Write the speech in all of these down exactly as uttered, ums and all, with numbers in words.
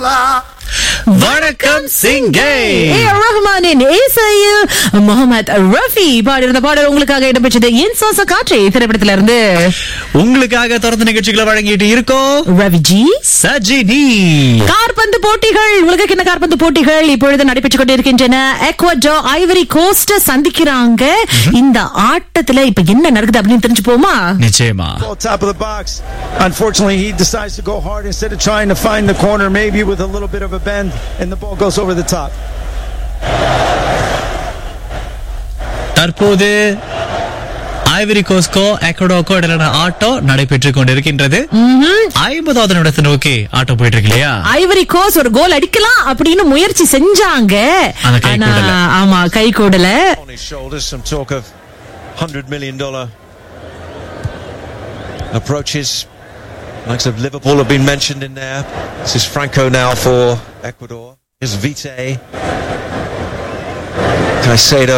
வணக்கம் சிங்கே. ரஹ்மானின் இசையில் முகமது ரஃபி பாடியிருந்த பாடல் உங்களுக்காக இடம்பெற்றது. என் சுவாச காற்று திரைப்படத்தில இருந்து உங்களுக்காக தொடர்ந்து நிகழ்ச்சிகளை வழங்கிட்டு இருக்கோம் ரவிஜி சஜினி. கார்பந்து போட்டிகள், உலக கிண்ண கார்பந்து போட்டிகள் இப்பொழுது நடைபெற்றுக் கொண்டிருக்கின்றன. எக்வடோர் ஐவரி கோஸ்ட் சந்திக்கிறாங்க. இந்த ஆட்டத்துல இப்ப என்ன நடக்குது அப்படின்னு தெரிஞ்சு போமா? நிச்சயமா. Top of the box. Unfortunately, he decides to go hard instead of trying to find the corner, maybe with a little bit of a bend, and the ball goes over the top. தற்போது Ivory Costco எக்வடோருக்கோ இடையிலான ஆட்டம் நடைபெற்றுக் கொண்டிருக்கின்றது. ஐம்பதாவது நிமிடத்தை நோக்கி ஆட்டம் போயிட்டு இருக்கு இல்லையா? Ivory Coast ஒரு கோல் அடிக்கலாம் அப்படின்னு முயற்சி செஞ்சாங்க. ஆனா ஆமா, கை கூடல. On his shoulders, some talk of one hundred million dollar approaches. Likes of Liverpool have been mentioned in there. This is Franco now for Ecuador. Here's Vite, Caicedo,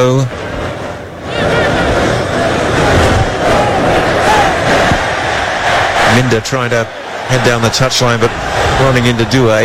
Minda trying to head down the touchline but running into Doué.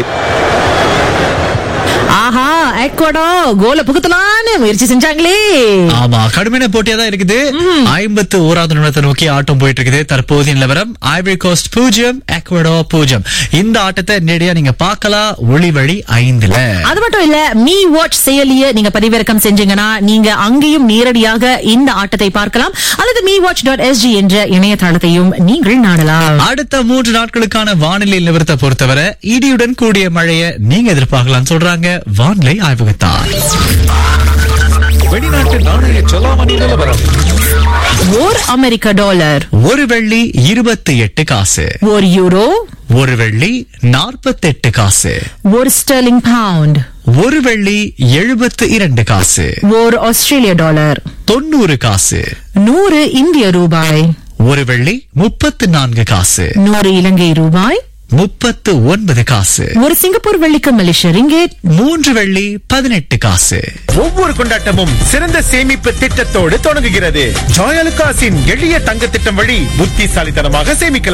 ஆஹா, எக்வடோர் கோல புகுத்தலான்னு முயற்சி செஞ்சாங்களே. ஆமா, கடுமையான போட்டியா தான் இருக்குது. ஐம்பத்து ஓராவது நிமிடத்தை நோக்கி ஆட்டம் போயிட்டு இருக்குது. தற்போதைய நிலவரம் ஐவரி கோஸ்ட் பூஜ்ஜியம் எக்வடோர் பூஜ்ஜியம். இந்த ஆட்டத்தை நேரடியா நீங்க பார்க்கலாம் ஒளி வழி ஐந்துல. அது மட்டும் இல்ல, மீ வாட்ச் செயலியை நீங்க பதிவிறக்கம் செஞ்சீங்கன்னா நீங்க அங்கேயும் நேரடியாக இந்த ஆட்டத்தை பார்க்கலாம். அல்லது மீ வாட்ச் டாட் எஸ்ஜி என்ற இணையதளத்தையும் நீங்கள் நாடலாம். அடுத்த மூன்று நாட்களுக்கான வானிலை நிலவரத்தை பொறுத்தவரை இடியுடன் கூடிய மழையை நீங்க எதிர்பார்க்கலாம் சொல்றாங்க வானிலை ஆய்வகத்தார். வெளிநாட்டு நாணய செலாவணி நிலவரம். ஓர் அமெரிக்க டாலர் ஒரு வெள்ளி இருபத்தி எட்டு காசு. ஒரு யூரோ ஒரு வெள்ளி நாற்பத்தி எட்டு காசு. ஒரு ஸ்டெர்லிங் பவுண்ட் ஒரு வெள்ளி எழுபத்து இரண்டு காசு. ஒரு ஆஸ்திரேலிய டாலர் தொண்ணூறு காசு. நூறு இந்திய ரூபாய். ஒரு வெள்ளி முப்பத்து நான்கு காசு. நூறு இலங்கை ரூபாய். முப்பத்து ஒன்பது காசு. ஒரு சிங்கப்பூர் வெள்ளிக்கு மலேசிய ரிங்கெட். மூன்று வெள்ளி பதினெட்டு காசு. ஒவ்வொரு கொண்டாட்டமும் சிறந்த சேமிப்பு திட்டத்தோடு தொடங்குகிறது. ஜாய் அலுகாஸின் எளிய தங்க திட்டம் வழி புத்திசாலித்தனமாக சேமிக்கலாம்.